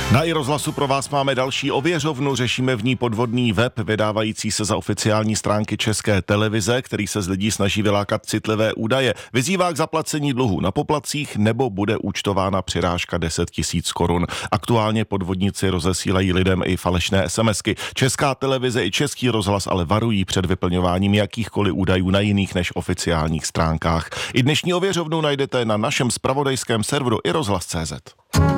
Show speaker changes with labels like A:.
A: Na iRozhlasu pro vás máme další ověřovnu, řešíme v ní podvodný web vydávající se za oficiální stránky České televize, který se z lidí snaží vylákat citlivé údaje. Vyzývá k zaplacení dluhu na poplatcích nebo bude účtována přirážka 10 000 korun. Aktuálně podvodníci rozesílají lidem i falešné SMSky. Česká televize i Český rozhlas ale varují před vyplňováním jakýchkoliv údajů na jiných než oficiálních stránkách. I dnešní ověřovnu najdete na našem zpravodajském serveru iRozhlas.cz.